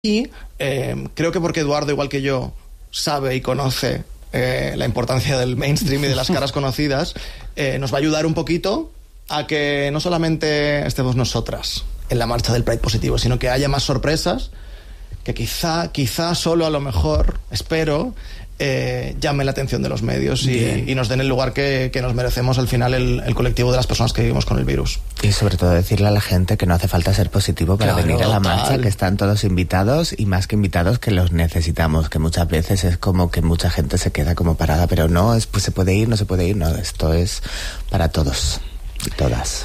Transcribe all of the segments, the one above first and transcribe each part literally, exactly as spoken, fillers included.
Y eh, creo que porque Eduardo, igual que yo, sabe y conoce eh, la importancia del mainstream y de las caras conocidas, eh, nos va a ayudar un poquito a que no solamente estemos nosotras en la marcha del Pride positivo, sino que haya más sorpresas, que quizá, quizá solo a lo mejor, espero, eh, llame la atención de los medios y, y nos den el lugar que, que nos merecemos al final el, el colectivo de las personas que vivimos con el virus. Y sobre todo decirle a la gente que no hace falta ser positivo para claro, venir a la total. marcha, que están todos invitados y más que invitados que los necesitamos, que muchas veces es como que mucha gente se queda como parada, pero no, es, pues se puede ir, no se puede ir, no, esto es para todos y todas.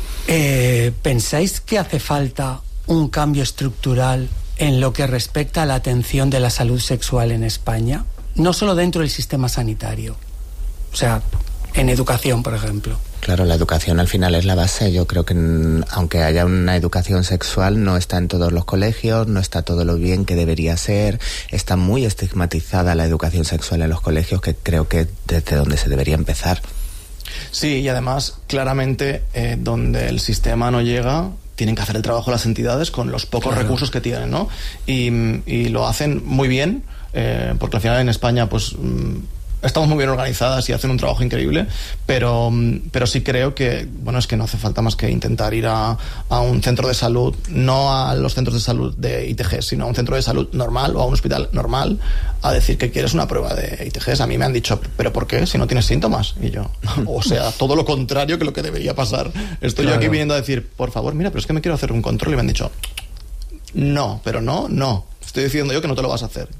Eh, ¿Pensáis que hace falta un cambio estructural en lo que respecta a la atención de la salud sexual en España? No solo dentro del sistema sanitario, o sea, en educación, por ejemplo. Claro, la educación al final es la base. Yo creo que aunque haya una educación sexual, no está en todos los colegios, no está todo lo bien que debería ser. Está muy estigmatizada la educación sexual en los colegios, que creo que desde donde se debería empezar. Sí, y además, claramente, eh, donde el sistema no llega, tienen que hacer el trabajo las entidades con los pocos claro. recursos que tienen, ¿no? Y, y lo hacen muy bien, eh, porque al final en España, pues... estamos muy bien organizadas y hacen un trabajo increíble, pero, pero sí creo que, bueno, es que no hace falta más que intentar ir a, a un centro de salud, no a los centros de salud de I T G, sino a un centro de salud normal o a un hospital normal, a decir que quieres una prueba de I T Gs. A mí me han dicho, ¿pero por qué? Si no tienes síntomas. Y yo, o sea, todo lo contrario que lo que debería pasar. Estoy claro. yo aquí viniendo a decir, por favor, mira, pero es que me quiero hacer un control, y me han dicho, no, pero no, no. Estoy diciendo yo que no te lo vas a hacer.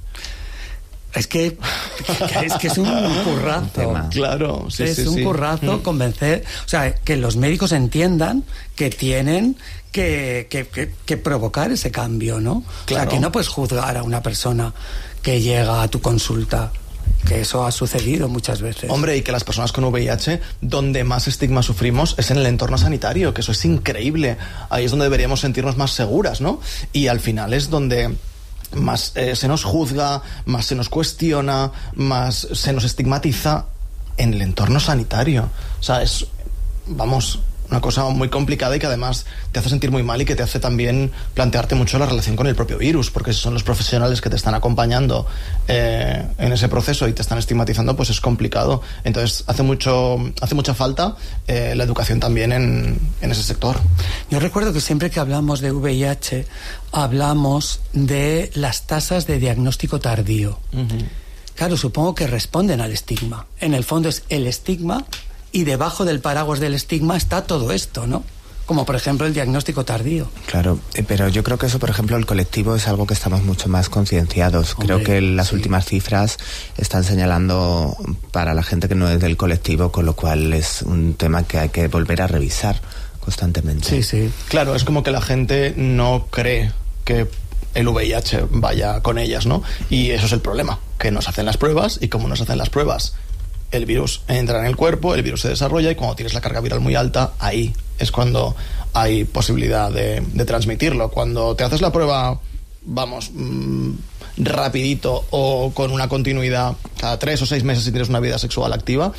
Es que, es que es un currazo. Claro, sí, es sí, un sí. currazo mm. convencer, o sea, que los médicos entiendan que tienen que, que, que, que provocar ese cambio, ¿no? Claro. O sea, que no puedes juzgar a una persona que llega a tu consulta, que eso ha sucedido muchas veces. Hombre, y que las personas con V I H, donde más estigma sufrimos es en el entorno sanitario, que eso es increíble. Ahí es donde deberíamos sentirnos más seguras, ¿no? Y al final es donde... más eh, se nos juzga, más se nos cuestiona, más se nos estigmatiza en el entorno sanitario. O sea, es, vamos, una cosa muy complicada y que además te hace sentir muy mal y que te hace también plantearte mucho la relación con el propio virus, porque si son los profesionales que te están acompañando eh, en ese proceso y te están estigmatizando, pues es complicado. Entonces hace mucho hace mucha falta eh, la educación también en, en ese sector. Yo recuerdo que siempre que hablamos de V I H hablamos de las tasas de diagnóstico tardío. Uh-huh. Claro, supongo que responden al estigma. En el fondo es el estigma y debajo del paraguas del estigma está todo esto, ¿no? Como por ejemplo el diagnóstico tardío. Claro, pero yo creo que eso, por ejemplo, el colectivo es algo que estamos mucho más concienciados. Hombre, creo que las sí. últimas cifras están señalando para la gente que no es del colectivo, con lo cual es un tema que hay que volver a revisar constantemente. Sí, sí. Claro, es como que la gente no cree que el V I H vaya con ellas, ¿no? Y eso es el problema, que nos hacen las pruebas y como nos hacen las pruebas, el virus entra en el cuerpo, el virus se desarrolla y cuando tienes la carga viral muy alta, ahí es cuando hay posibilidad de, de transmitirlo. Cuando te haces la prueba, vamos, mmm, rapidito o con una continuidad cada tres o seis meses si tienes una vida sexual activa,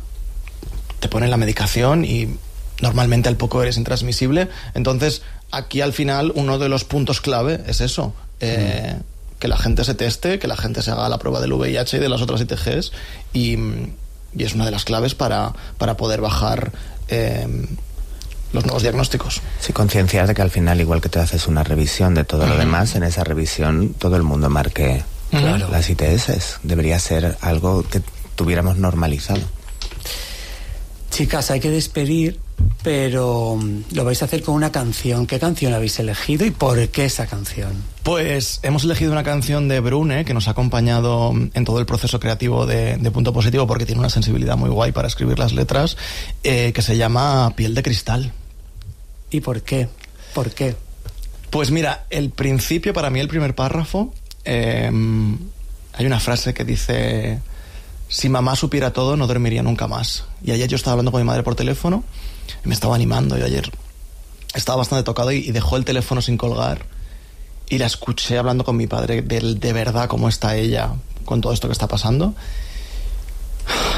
te ponen la medicación y normalmente al poco eres intransmisible. Entonces, aquí al final uno de los puntos clave es eso, eh, mm. que la gente se teste, que la gente se haga la prueba del V I H y de las otras I T Gs y, y es una de las claves para, para poder bajar eh, los nuevos diagnósticos. Sí, concienciar de que al final, igual que te haces una revisión de todo uh-huh. lo demás, en esa revisión todo el mundo marque claro. las I T S. Debería ser algo que tuviéramos normalizado. Chicas, hay que despedir, pero lo vais a hacer con una canción. ¿Qué canción habéis elegido y por qué esa canción? Pues hemos elegido una canción de Brune, que nos ha acompañado en todo el proceso creativo de, de Punto Positivo, porque tiene una sensibilidad muy guay para escribir las letras, eh, que se llama Piel de Cristal. ¿Y por qué? ¿Por qué? Pues mira, el principio, para mí el primer párrafo, eh, hay una frase que dice... Si mamá supiera todo, no dormiría nunca más. Y ayer yo estaba hablando con mi madre por teléfono y me estaba animando. Yo ayer estaba bastante tocado y, y dejó el teléfono sin colgar y la escuché hablando con mi padre de, de verdad cómo está ella con todo esto que está pasando.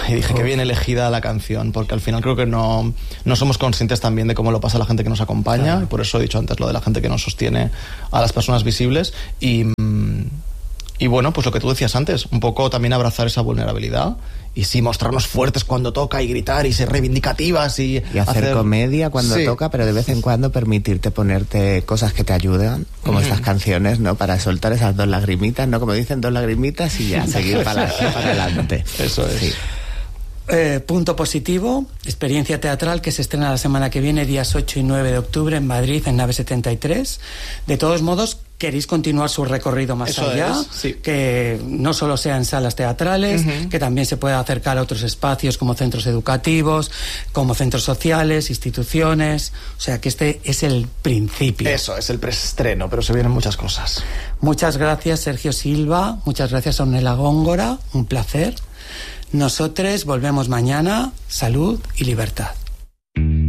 y dije que bien elegida la canción, porque al final creo que no, no somos conscientes también de cómo lo pasa la gente que nos acompaña, claro. Y por eso he dicho antes lo de la gente que nos sostiene a las personas visibles y, y bueno, pues lo que tú decías antes, un poco también abrazar esa vulnerabilidad y sí mostrarnos fuertes cuando toca y gritar y ser reivindicativas y, y hacer, hacer comedia cuando sí. toca, pero de vez en cuando permitirte ponerte cosas que te ayudan, como mm. estas canciones, ¿no? Para soltar esas dos lagrimitas, ¿no? Como dicen, dos lagrimitas y ya seguir para, para adelante. Eso es. Sí. Eh, punto positivo, experiencia teatral que se estrena la semana que viene, días ocho y nueve de octubre en Madrid, en Nave setenta y tres. De todos modos, queréis continuar su recorrido más Eso allá, es, sí. que no solo sea en salas teatrales, uh-huh. que también se pueda acercar a otros espacios como centros educativos, como centros sociales, instituciones. O sea que este es el principio. Eso, es el preestreno, pero se vienen muchas cosas. Muchas gracias, Sergio Silva. Muchas gracias, Ornella Góngora. Un placer. Nosotros volvemos mañana. Salud y libertad.